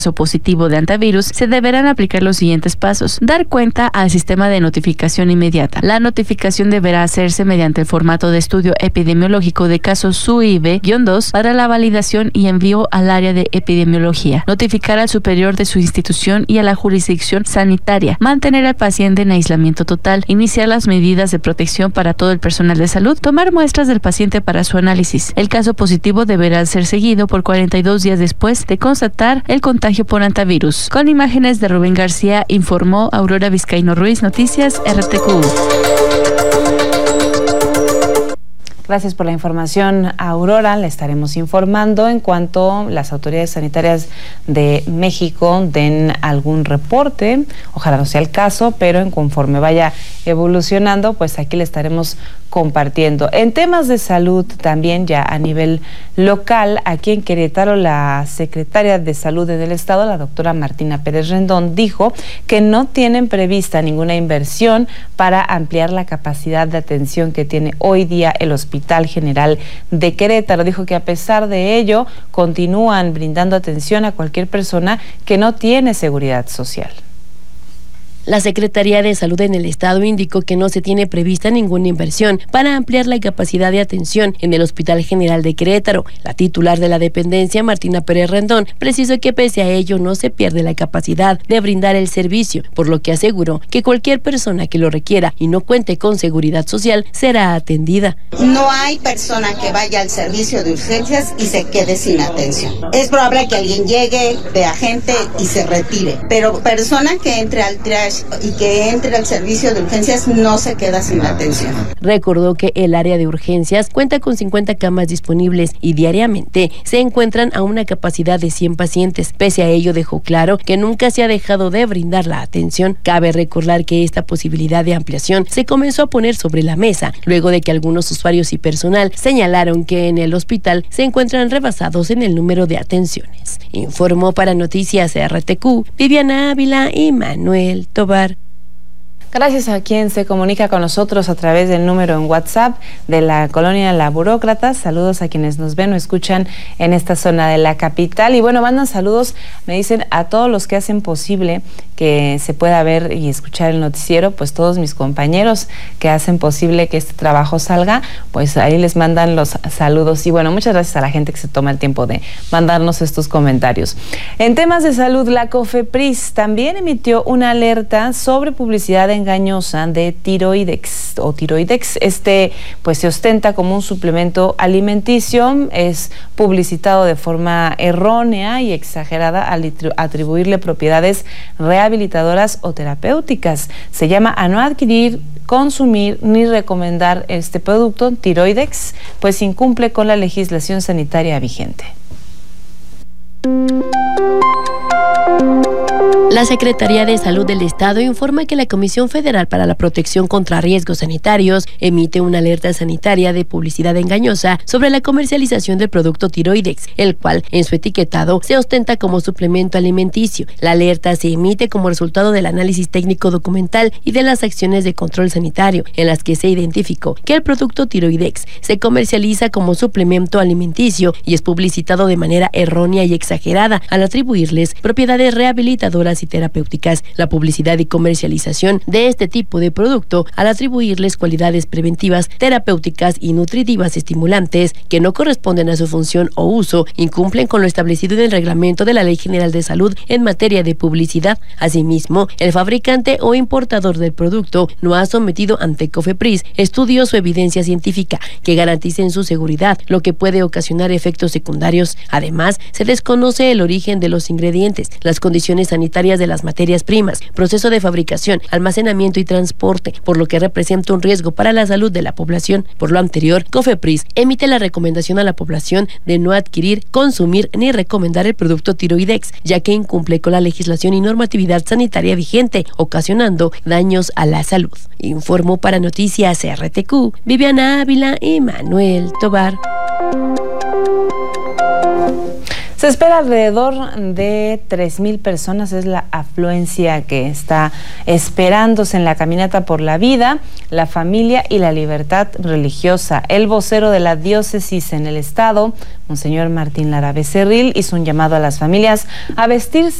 positivo de antivirus, se deberán aplicar los siguientes pasos. Dar cuenta al sistema de notificación inmediata. La notificación deberá hacerse mediante el formato de estudio epidemiológico de casos SUIB-2 para la validación y envío al área de epidemiología. Notificar al superior de su institución y a la jurisdicción sanitaria. Mantener al paciente en aislamiento total. Iniciar las medidas de protección para todo el personal de salud. Tomar muestras del paciente para su análisis. El caso positivo deberá ser seguido por 42 días después de constatar el contagio por antivirus. Con imágenes de Rubén García, informó Aurora Vizcaíno Ruiz, Noticias RTQ. Gracias por la información, Aurora. Le estaremos informando en cuanto las autoridades sanitarias de México den algún reporte. Ojalá no sea el caso, pero en conforme vaya evolucionando, pues aquí le estaremos compartiendo. En temas de salud también, ya a nivel local, aquí en Querétaro, la secretaria de Salud del Estado, la doctora Martina Pérez Rendón, dijo que no tienen prevista ninguna inversión para ampliar la capacidad de atención que tiene hoy día el Hospital General de Querétaro. Dijo que a pesar de ello, continúan brindando atención a cualquier persona que no tiene seguridad social. La Secretaría de Salud en el Estado indicó que no se tiene prevista ninguna inversión para ampliar la capacidad de atención en el Hospital General de Querétaro. La titular de la dependencia, Martina Pérez Rendón, precisó que pese a ello no se pierde la capacidad de brindar el servicio, por lo que aseguró que cualquier persona que lo requiera y no cuente con seguridad social será atendida. No hay persona que vaya al servicio de urgencias y se quede sin atención. Es probable que alguien llegue, vea gente y se retire, pero persona que entre al triage y que entre al servicio de urgencias no se queda sin atención. Recordó que el área de urgencias cuenta con 50 camas disponibles y diariamente se encuentran a una capacidad de 100 pacientes. Pese a ello, dejó claro que nunca se ha dejado de brindar la atención. Cabe recordar que esta posibilidad de ampliación se comenzó a poner sobre la mesa luego de que algunos usuarios y personal señalaron que en el hospital se encuentran rebasados en el número de atenciones. Informó para Noticias RTQ Viviana Ávila y Manuel Tobar. Gracias a quien se comunica con nosotros a través del número en WhatsApp de la colonia La Burócrata. Saludos a quienes nos ven o escuchan en esta zona de la capital. Y bueno, mandan saludos, me dicen, a todos los que hacen posible que se pueda ver y escuchar el noticiero, pues todos mis compañeros que hacen posible que este trabajo salga, pues ahí les mandan los saludos. Y bueno, muchas gracias a la gente que se toma el tiempo de mandarnos estos comentarios. En temas de salud, la COFEPRIS también emitió una alerta sobre publicidad engañosa de tiroidex o tiroidex. Pues se ostenta como un suplemento alimenticio, es publicitado de forma errónea y exagerada al atribuirle propiedades rehabilitadoras o terapéuticas. Se llama a no adquirir, consumir ni recomendar este producto tiroidex, pues incumple con la legislación sanitaria vigente. La Secretaría de Salud del Estado informa que la Comisión Federal para la Protección contra Riesgos Sanitarios emite una alerta sanitaria de publicidad engañosa sobre la comercialización del producto tiroidex, el cual en su etiquetado se ostenta como suplemento alimenticio. La alerta se emite como resultado del análisis técnico documental y de las acciones de control sanitario, en las que se identificó que el producto tiroidex se comercializa como suplemento alimenticio y es publicitado de manera errónea y exagerada al atribuirles propiedades rehabilitadoras y terapéuticas. La publicidad y comercialización de este tipo de producto al atribuirles cualidades preventivas, terapéuticas y nutritivas estimulantes que no corresponden a su función o uso, incumplen con lo establecido en el reglamento de la Ley General de Salud en materia de publicidad. Asimismo, el fabricante o importador del producto no ha sometido ante COFEPRIS estudios o evidencia científica que garanticen su seguridad, lo que puede ocasionar efectos secundarios. Además, se desconoce el origen de los ingredientes, las condiciones sanitarias de las materias primas, proceso de fabricación, almacenamiento y transporte, por lo que representa un riesgo para la salud de la población. Por lo anterior, COFEPRIS emite la recomendación a la población de no adquirir, consumir ni recomendar el producto tiroidex, ya que incumple con la legislación y normatividad sanitaria vigente, ocasionando daños a la salud. Informó para Noticias RTQ Viviana Ávila y Manuel Tobar. Se espera alrededor de 3,000 personas, es la afluencia que está esperándose en la caminata por la vida, la familia y la libertad religiosa. El vocero de la diócesis en el estado, Monseñor Martín Lara Becerril, hizo un llamado a las familias a vestirse